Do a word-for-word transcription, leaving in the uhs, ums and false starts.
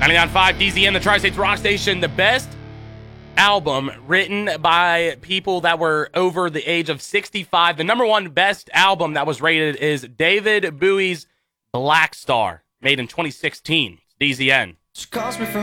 ninety-nine point five D Z N, the Tri-States Rock Station, the best album written by people that were over the age of sixty-five. The number one best album that was rated is David Bowie's Black Star, made in twenty sixteen. D Z N. She calls me from